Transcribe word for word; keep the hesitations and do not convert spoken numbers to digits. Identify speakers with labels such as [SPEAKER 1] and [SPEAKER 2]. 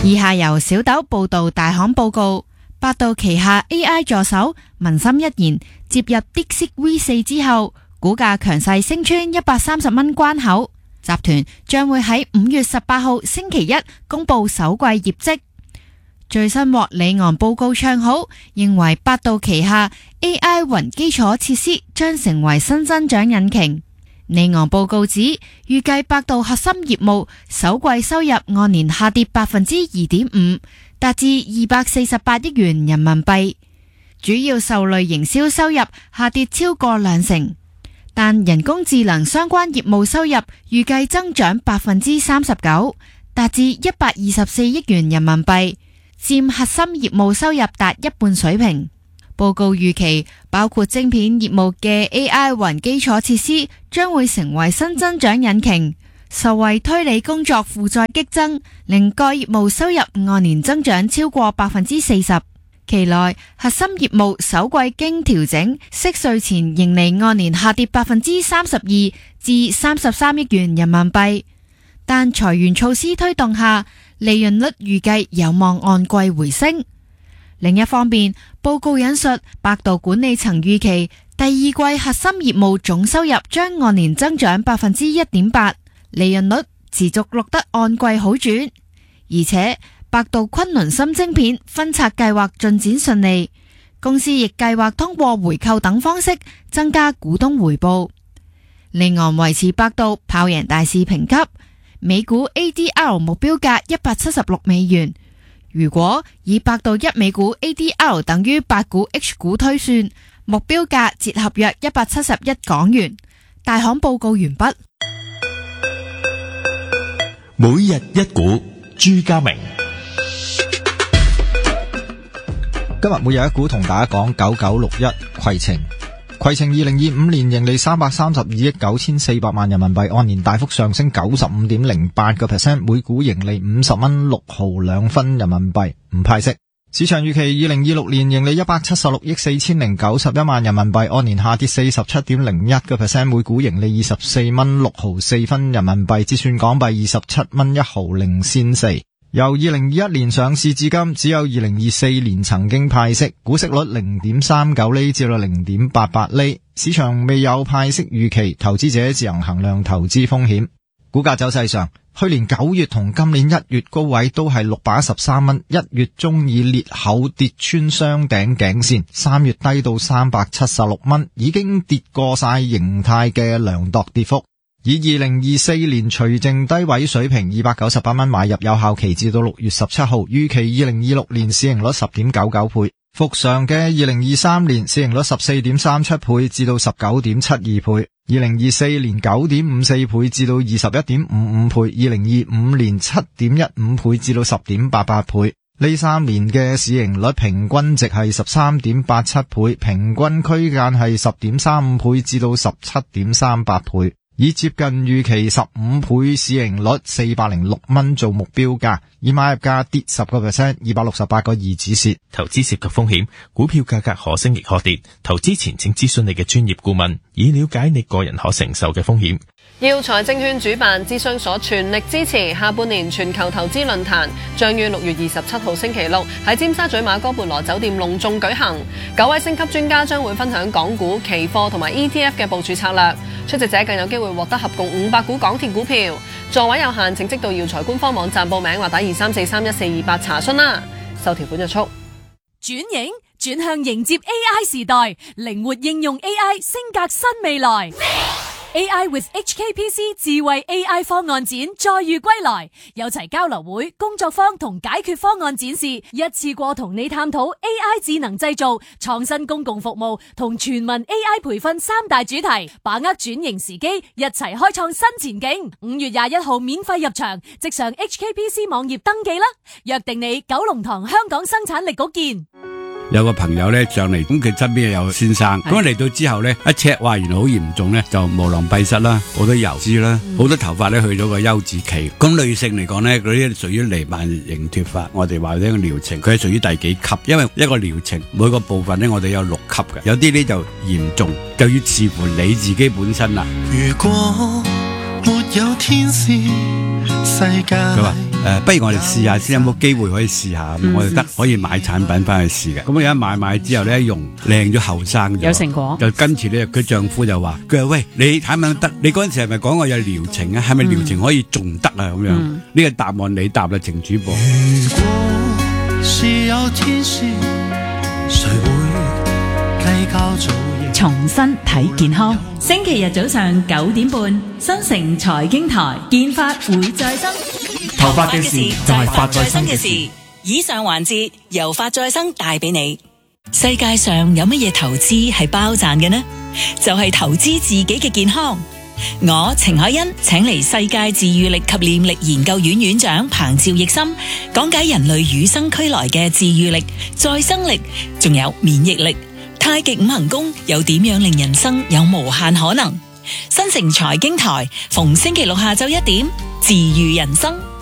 [SPEAKER 1] 以下由小豆報道大行報告，百度旗下 A I 助手文心一言接入 DeepSeek V 四之後，股價強勢升穿一百三十蚊關口。集團將會喺五月十八號星期一公布首季業績。最新獲里昂報告唱好，認為百度旗下 A I 雲基礎設施將成為新增長引擎。里昂報告指，預計百度核心業務首季收入按年下跌百分之二點五，達至二百四十八億元人民幣，主要受累營銷收入下跌超過兩成，但人工智能相關業務收入預計增長百分之三十九，達至一百二十四億元人民幣，佔核心業務收入達一半水平。報告預期，包括晶片業務嘅 A I 雲基礎設施將會成為新增長引擎，受惠推理工作負載激增，令該業務收入按年增長超過百分之四十。期內核心業務首季經調整息稅前盈利按年下跌百分之三十二至三十三億元人民幣，但裁員措施推動下，利潤率預計有望按季回升。另一方面，報告引述百度管理層預期第二季核心業務總收入將按年增長百分之一點八，利潤率持續錄得按季好轉，而且百度昆侖芯晶片分拆計劃進展順利，公司亦計劃通過回購等方式增加股東回報。里昂維持百度跑贏大市評級，每股 A D R 目標價一百七十六美元。如果以百度一美股 A D R 等於八股 H 股推算，目標價折合約一百七十一港元。大行報告完畢。
[SPEAKER 2] 每日一股，朱家明。
[SPEAKER 3] 今日每日一股同大家講九九六一攜程。攜程二零二五年盈利三百三十二億九千四百萬人民幣，按年大幅上升九十五點零八個 percent， 每股盈利五十蚊六毫兩分人民幣，唔派息。市場預期二零二六年盈利一百七十六億四千零九十一萬人民幣，按年下跌四十七點零一個 percent， 每股盈利二十四蚊六毫四分人民幣，折算港幣二十七蚊一毫零仙四。由二零二一年上市至今，只有二零二四年曾經派息，股息率零點三九厘至到零點八八厘。市場未有派息預期，投資者自行衡量投資風險。股價走勢上，去年九月同今年一月高位都係六百一十三蚊，一月中以裂口跌穿雙頂頸線，三月低到三百七十六蚊，已經跌過晒形態嘅量度跌幅。以二零二四年除淨低位水平二百九十八蚊買入，有效期至到六月十七號，預期二零二六年市盈率十點九九倍，復常嘅二零二三年市盈率十四點三七倍至到十九點七二倍，二零二四年九點五四倍至到二十一點五五倍，二零二五年七點一五倍至到十點八八倍。呢三年嘅市盈率平均值係十三點八七倍，平均區間係十點三五倍至到十七點三八倍。以接近預期十五倍市盈率四百零六蚊做目標價，以買入價跌十個 percent， 二百六十八個二止蝕。
[SPEAKER 2] 投資涉及風險，股票價格可升亦可跌，投資前請諮詢你嘅專業顧問，以了解你個人可承受嘅風險。
[SPEAKER 4] 耀才證券主辦諮詢所全力支持下半年全球投資論壇，將於六月二十七號星期六喺尖沙咀馬哥貝羅酒店隆重舉行。九位星級專家將會分享港股、期貨同埋 E T F 嘅部署策略，出席者更有機會獲得合共五百股港鐵股票。座位有限，請即到耀才官方網站報名或打二三四三一四二八查詢啦。受條款約束。
[SPEAKER 5] 轉型轉向迎接 A I 時代，靈活應用 A I， 升格新未來。A I with H K P C 智慧 A I 方案展再遇歸來，有齊交流會、工作坊同解決方案展示，一次過同你探討 A I 智能製造、創新公共服務同全民 A I 培訓三大主題，把握轉型時機，一齊開創新前景。五月廿一號免費入場，即上 H K P C 網頁登記啦，約定你九龍塘香港生產力局見。
[SPEAKER 6] 有個朋友咧上嚟，咁佢身邊有先生，咁嚟到之後咧一 check，哇，原來好嚴重咧，就無囊閉塞啦，好多油脂啦，好多頭髮咧去咗個休止期。咁女性嚟講咧，嗰啲屬於彌漫型脫髮，我哋話呢個療程，佢係屬於第幾級？因為一個療程每個部分咧，我哋有六級嘅，有啲咧就嚴重，就要視乎你自己本身啦。
[SPEAKER 7] 如果沒有天使世界。
[SPEAKER 6] 佢話誒，不如我哋試下先，有冇機會可以試下？嗯、我哋得可以買產品翻去試嘅。咁我一買買之後咧，用靚咗後生咗，
[SPEAKER 8] 有成果。
[SPEAKER 6] 就跟住咧，佢丈夫就話：佢話喂，你睇唔得？你嗰陣時係咪講過有療程啊？係咪療程可以仲得啊？咁樣呢、嗯、個答案你答啦，程主播。
[SPEAKER 7] 如果是有天使，誰會計較早夜？
[SPEAKER 5] 重新睇健康，星期日早上九點半，新城財經台，健髮會再生。
[SPEAKER 9] 頭髮嘅事就係髮再生嘅事。以上環節由髮再生帶俾你。世界上有乜嘢投資係包賺嘅呢？就係、是、投資自己嘅健康。我程海欣請嚟世界治愈力及念力研究院院長彭趙奕森講解人類與生俱來嘅治愈力、再生力，仲有免疫力。太極五行功又點樣令人生有無限可能？新城財經台逢星期六下晝一點，治愈人生。